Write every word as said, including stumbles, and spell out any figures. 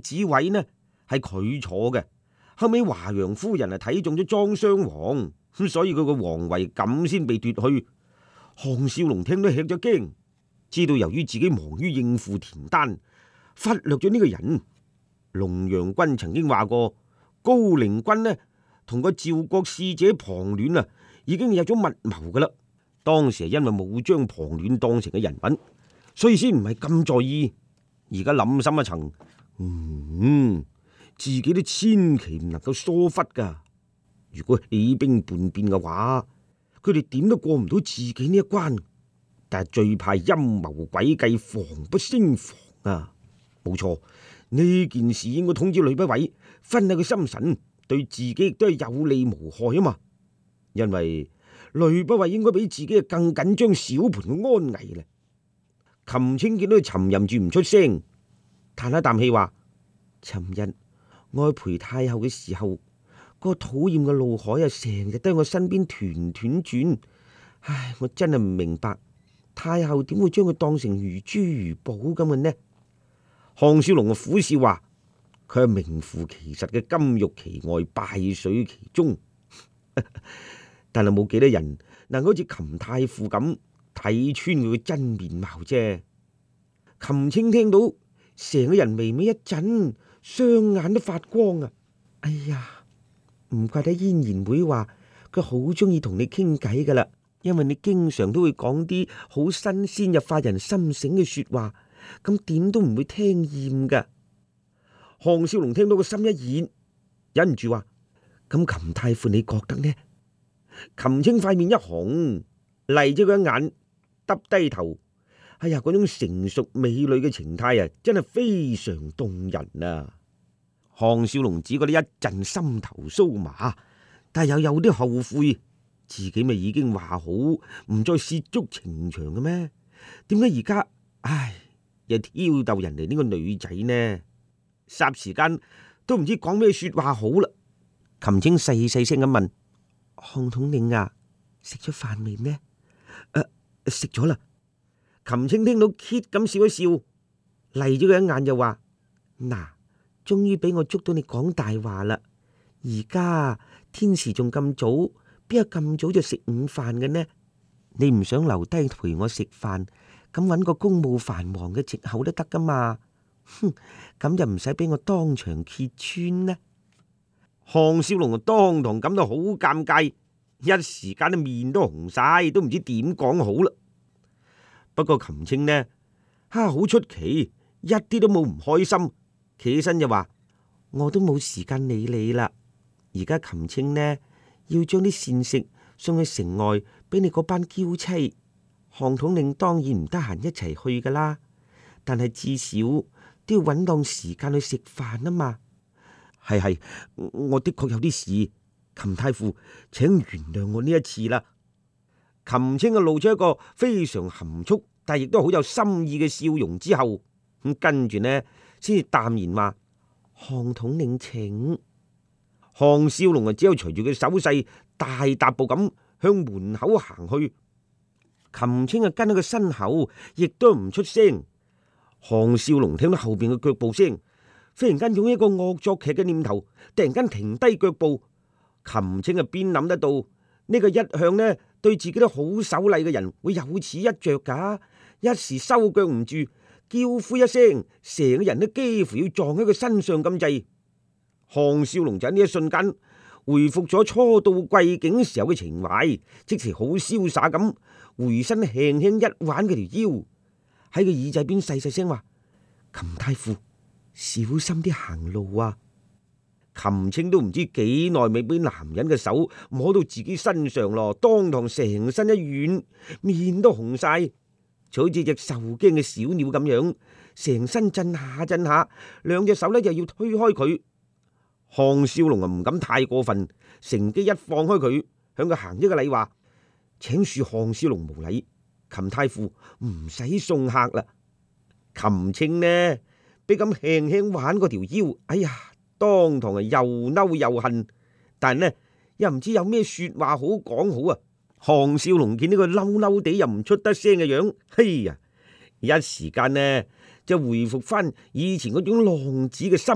子位呢係佢坐嘅。後尾華陽夫人啊睇中咗莊襄王，咁所以佢個皇位咁先被奪去。項少龍聽到吃咗驚，知道由於自己忙於應付田丹，忽略咗呢個人。龍陽君曾經話過，高陵君呢同個趙國使者龐戀啊，已經有咗密謀噶啦。當時係因為冇將龐戀當成嘅人物，所以先唔係咁在意。而家諗深一層，嗯，自己都千祈唔能夠疏忽噶。如果起兵叛變嘅話，佢哋點都過唔到自己呢一關。但係最怕陰謀詭計，防不勝防啊！冇錯，呢件事應該通知呂不韋，分下佢心神，對自己亦都係有利無害啊嘛。因為呂不韋應該比自己更緊張小盤嘅安危咧。秦青見到佢沉吟住唔出聲，嘆一啖氣話：尋日我去陪太后嘅時候，嗰個討厭嘅怒海啊，成日都喺我身邊團團轉。唉，我真係唔明白太后點會將佢當成如珠如寶咁嘅呢？項少龍啊苦笑話：佢係名副其實嘅金玉其外，敗絮其中。但係冇幾多人能夠好似秦太傅咁睇穿佢嘅真面貌啫。秦青聽到成個人微微一震，雙眼都發光啊！哎呀，唔怪得嫣然會話佢好中意同你傾偈噶啦，因為你經常都會講啲好新鮮又發人心醒嘅說話，咁點都唔會聽厭噶。項少龍聽到個心一熱，忍唔住話：咁秦太傅你覺得呢？秦青塊面一紅，嚟咗佢一眼，耷低頭。哎呀，嗰種成熟美女嘅情態啊，真係非常動人啊！項少龍只覺得一陣心頭酥麻，但係又有啲後悔，自己咪已經話好唔再涉足情場嘅咩？點解而家唉又挑逗人哋呢個女仔呢？霎時間都唔知講咩說話好啦。秦青細細聲咁問：項統領啊，食咗飯未呢？誒、啊，食咗啦。秦青聽到 Kit 咁笑一笑，嚟咗佢一眼又話：嗱，終於俾我捉到你講大話啦！而家天時仲咁早，邊有咁早就食午飯嘅呢？你唔想留低陪我食飯，咁搵個公務繁忙嘅藉口都得噶嘛？哼，咁就唔使俾我當場揭穿呢。項少龍啊，當堂感到好尷尬，一時間都面都紅晒，都唔知點講好啦。不過秦青呢，哈好出奇，一啲都冇唔開心，企起身就話：我都冇時間理你啦。而家秦青呢，要將啲膳食送去城外俾你嗰班嬌妻，項統領當然唔得閒一齊去噶啦，但係至少都要搵當時間去食飯啊嘛。係係，我的確有啲事，秦太傅，請原諒我呢一次啦。秦青啊露出一個非常含蓄，但亦都好有心意嘅笑容之後，咁跟住呢，先至淡然話：項統領請。項少龍啊，只有隨住佢手勢，大踏步咁向門口行去。秦青啊跟喺佢身後，亦都唔出聲。項少龍聽到後邊嘅腳步聲，忽然間湧一個惡作劇嘅念頭，突然間停低腳步。秦青啊邊諗得到呢個一向呢對自己都好守禮嘅人會有此一着噶，一時收腳唔住，叫呼一聲，成個人都幾乎要撞喺佢身上咁滯。項少龍就喺呢一瞬間回復咗初到貴境時候嘅情懷，即時好瀟灑咁回身輕輕一挽佢條腰，喺佢耳仔邊細細聲話：秦太傅，小心啲行路啊！秦青都唔知幾耐未俾男人嘅手摸到自己身上咯，當堂成身一軟，面都紅晒，就好似隻受驚嘅小鳥咁樣，成身震下震下，兩隻手呢又要推開佢。項少龍啊唔敢太過分，乘機一放開佢，向佢行一個禮話：請恕項少龍無禮，秦太傅唔使送客啦。秦青呢，俾咁輕輕挽嗰條腰，哎呀，當堂係又嬲又恨，但係呢又唔知有咩說話好講好啊。項少龍見呢個嬲嬲地又唔出得聲嘅樣，嘿呀，一時間呢就回復翻以前嗰種浪子嘅心。